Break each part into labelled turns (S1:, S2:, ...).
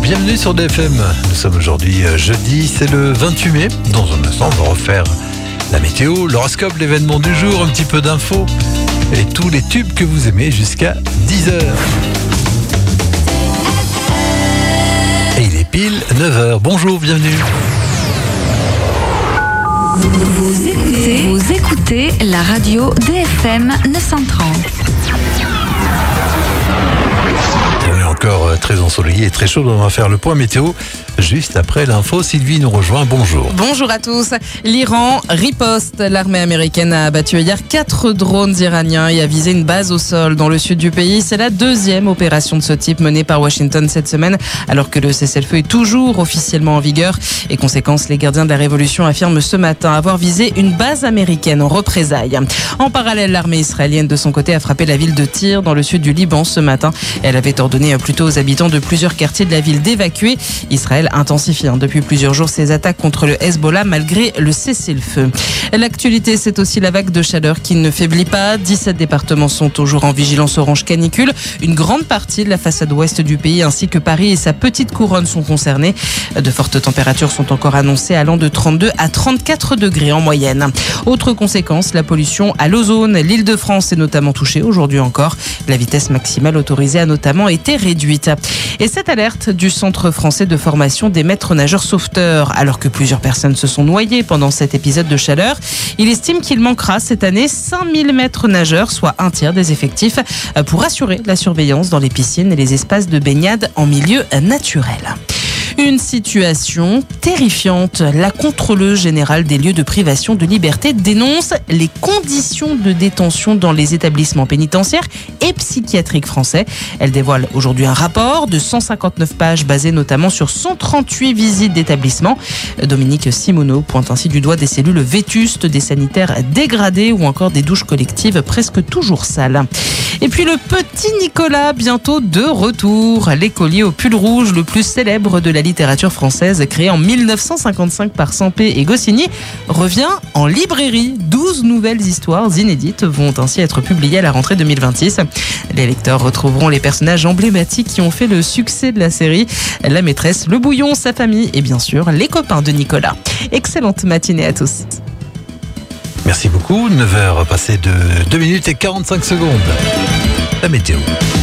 S1: bienvenue sur DFM. Nous sommes aujourd'hui jeudi, c'est le 28 mai. Dans un instant, on va refaire la météo, l'horoscope, l'événement du jour, un petit peu d'infos et tous les tubes que vous aimez jusqu'à 10h. Et il est pile 9h. Bonjour, bienvenue.
S2: Vous écoutez la radio DFM 930.
S1: On est encore très ensoleillé et très chaud. On va faire le point météo juste après l'info. Sylvie nous rejoint. Bonjour.
S3: Bonjour à tous. L'Iran riposte. L'armée américaine a abattu hier 4 drones iraniens et a visé une base au sol dans le sud du pays. C'est la deuxième opération de ce type menée par Washington cette semaine, alors que le cessez-le-feu est toujours officiellement en vigueur. Et conséquence, les gardiens de la révolution affirment ce matin avoir visé une base américaine en représailles. En parallèle, l'armée israélienne de son côté a frappé la ville de Tyr dans le sud du Liban ce matin. Elle avait ordonné plutôt aux habitants de plusieurs quartiers de la ville d'évacuer. Israël intensifie depuis plusieurs jours ses attaques contre le Hezbollah malgré le cessez-le-feu. L'actualité, c'est aussi la vague de chaleur qui ne faiblit pas. 17 départements sont toujours en vigilance orange canicule. Une grande partie de la façade ouest du pays ainsi que Paris et sa petite couronne sont concernés. De fortes températures sont encore annoncées allant de 32 à 34 degrés en moyenne. Autre conséquence, la pollution à l'ozone. L'Île-de-France est notamment touchée aujourd'hui encore. La vitesse maximale autorisée a notamment été réduite. Et cette alerte du Centre français de formation des maîtres nageurs sauveteurs, alors que plusieurs personnes se sont noyées pendant cet épisode de chaleur, il estime qu'il manquera cette année 5000 maîtres nageurs, soit un tiers des effectifs, pour assurer la surveillance dans les piscines et les espaces de baignade en milieu naturel. Une situation terrifiante. La contrôleuse générale des lieux de privation de liberté dénonce les conditions de détention dans les établissements pénitentiaires et psychiatriques français. Elle dévoile aujourd'hui un rapport de 159 pages basé notamment sur 138 visites d'établissements. Dominique Simoneau pointe ainsi du doigt des cellules vétustes, des sanitaires dégradés ou encore des douches collectives presque toujours sales. Et puis le petit Nicolas, bientôt de retour. L'écolier au pull rouge, le plus célèbre de la littérature française, créé en 1955 par Sampé et Goscinny, revient en librairie. 12 nouvelles histoires inédites vont ainsi être publiées à la rentrée 2026. Les lecteurs retrouveront les personnages emblématiques qui ont fait le succès de la série. La maîtresse, le bouillon, sa famille et bien sûr les copains de Nicolas. Excellente matinée à tous.
S1: Merci beaucoup. 9h passées de 2 minutes et 45 secondes. La météo.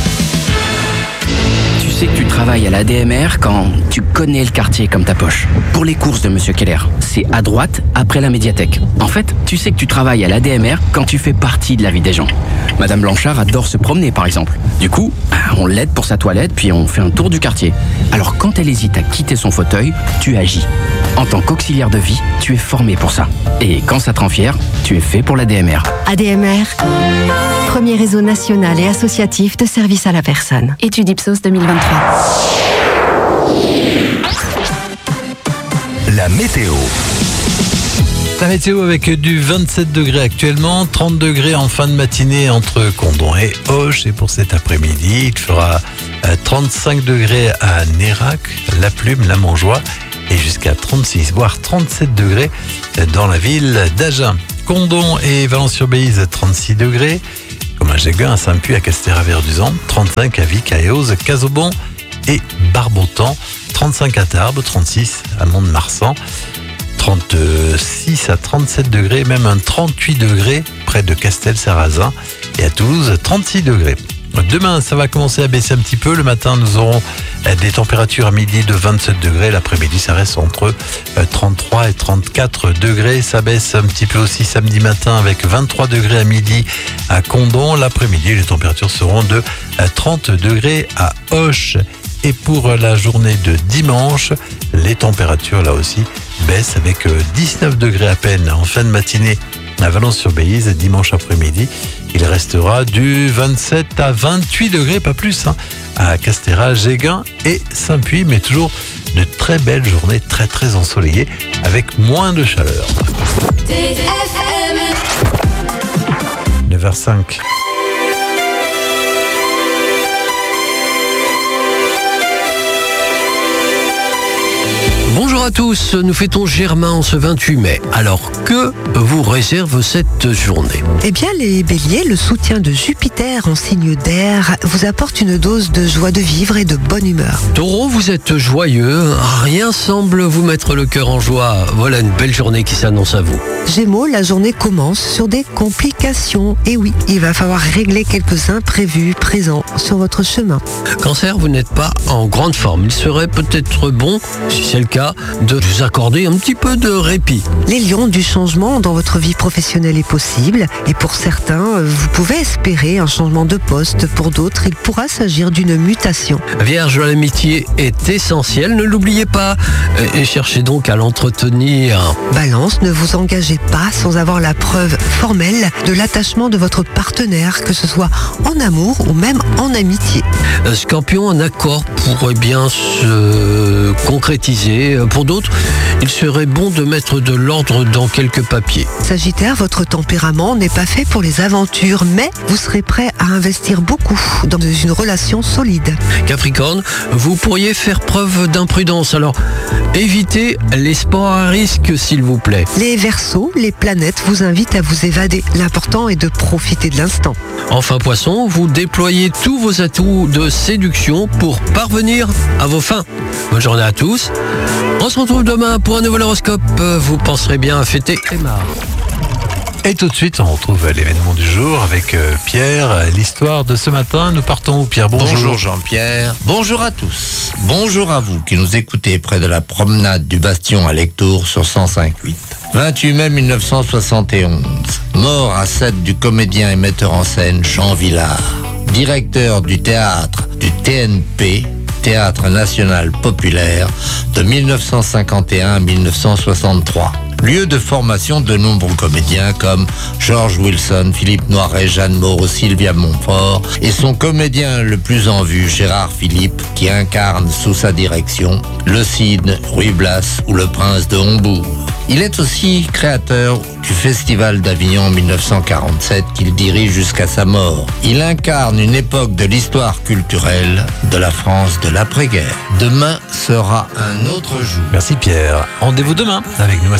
S4: Tu sais que tu travailles à l'ADMR quand tu connais le quartier comme ta poche. Pour les courses de Monsieur Keller, c'est à droite, après la médiathèque. En fait, tu sais que tu travailles à l'ADMR quand tu fais partie de la vie des gens. Madame Blanchard adore se promener, par exemple. Du coup, on l'aide pour sa toilette, puis on fait un tour du quartier. Alors quand elle hésite à quitter son fauteuil, tu agis. En tant qu'auxiliaire de vie, tu es formé pour ça. Et quand ça te rend fier, tu es fait pour l'ADMR.
S5: ADMR, premier réseau national et associatif de services à la personne. Étude Ipsos 2023.
S1: La météo. La météo avec du 27 degrés actuellement, 30 degrés en fin de matinée entre Condom et Auch. Et pour cet après-midi, il fera 35 degrés à Nérac, La Plume, La Montjoie et jusqu'à 36, voire 37 degrés dans la ville d'Agen. Condom et Valence-sur-Béziers, 36 degrés. Comme à Géguin, à Saint-Puy, à Castéra-Verduzan, 35 à Vic, à Eauze, Casaubon et Barbotan, 35 à Tarbes, 36 à Mont-de-Marsan, 36 à 37 degrés, même un 38 degrés près de Castel-Sarrazin et à Toulouse, 36 degrés. Demain, ça va commencer à baisser un petit peu. Le matin, nous aurons des températures à midi de 27 degrés. L'après-midi, ça reste entre 33 et 34 degrés. Ça baisse un petit peu aussi samedi matin avec 23 degrés à midi à Condom. L'après-midi, les températures seront de 30 degrés à Auch. Et pour la journée de dimanche, les températures, là aussi, baissent avec 19 degrés à peine en fin de matinée à Valence-sur-Béziers. Dimanche après-midi, il restera du 27 à 28 degrés, pas plus, à Castéra, Géguin et Saint-Puy, mais toujours de très belles journées, très très ensoleillées, avec moins de chaleur. 9h05. Bonjour.
S6: Bonjour à tous, nous fêtons Germain en ce 28 mai. Alors, que vous réserve cette journée?
S7: Eh bien, les béliers, le soutien de Jupiter en signe d'air vous apporte une dose de joie de vivre et de bonne humeur.
S6: Taureau, vous êtes joyeux, rien semble vous mettre le cœur en joie. Voilà une belle journée qui s'annonce à vous.
S7: Gémeaux, la journée commence sur des complications. Et oui, il va falloir régler quelques imprévus présents sur votre chemin.
S6: Cancer, vous n'êtes pas en grande forme. Il serait peut-être bon, si c'est le cas, de vous accorder un petit peu de répit.
S7: Les lions, du changement dans votre vie professionnelle est possible. Et pour certains, vous pouvez espérer un changement de poste. Pour d'autres, il pourra s'agir d'une mutation.
S6: Vierge, l'amitié est essentielle, ne l'oubliez pas. Et cherchez donc à l'entretenir.
S7: Balance, ne vous engagez pas sans avoir la preuve formelle de l'attachement de votre partenaire, que ce soit en amour ou même en amitié.
S6: Scorpion, un accord pourrait bien se concrétiser. Pour d'autres, il serait bon de mettre de l'ordre dans quelques papiers.
S7: Sagittaire, votre tempérament n'est pas fait pour les aventures, mais vous serez prêt à investir beaucoup dans une relation solide.
S6: Capricorne, vous pourriez faire preuve d'imprudence, alors évitez les sports à risque s'il vous plaît.
S7: Les Verseaux, les planètes vous invitent à vous évader. L'important est de profiter de l'instant.
S6: Enfin Poisson, vous déployez tous vos atouts de séduction pour parvenir à vos fins. Bonne journée à tous. On se retrouve demain pour un nouvel horoscope. Vous penserez bien à fêter Emma.
S1: Et tout de suite, on retrouve l'événement du jour avec Pierre. L'histoire de ce matin, nous partons où, Pierre?
S8: Bonjour Jean-Pierre, bonjour à tous. Bonjour à vous qui nous écoutez près de la promenade du Bastion à Lectoure sur 105.8. 28 mai 1971, mort à 7 du comédien et metteur en scène Jean Vilar, directeur du théâtre du TNP, Théâtre National Populaire, de 1951 à 1963. Lieu de formation de nombreux comédiens comme George Wilson, Philippe Noiret, Jeanne Moreau, Sylvia Montfort et son comédien le plus en vue, Gérard Philippe, qui incarne sous sa direction le Cid, Ruy Blas ou le Prince de Hombourg. Il est aussi créateur du Festival d'Avignon en 1947 qu'il dirige jusqu'à sa mort. Il incarne une époque de l'histoire culturelle de la France de l'après-guerre. Demain sera un autre jour.
S1: Merci Pierre. Rendez-vous demain avec nous à